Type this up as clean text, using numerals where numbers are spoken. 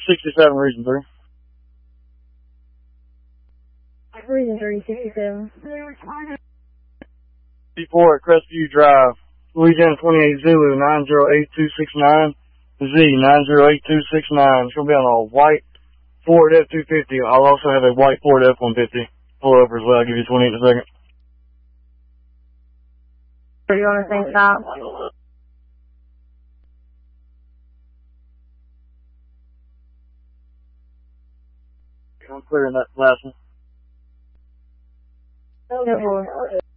67 Region 3. Region 3, 67. C4 at Crestview Drive, Louisiana 28 Zulu 908269, Z 908269. It's going to be on a white Ford F-250. I'll also have a white Ford F-150 pull over as well. I'll give you 20 in a second. Are you on the same stop? I'm clearing that last one. No,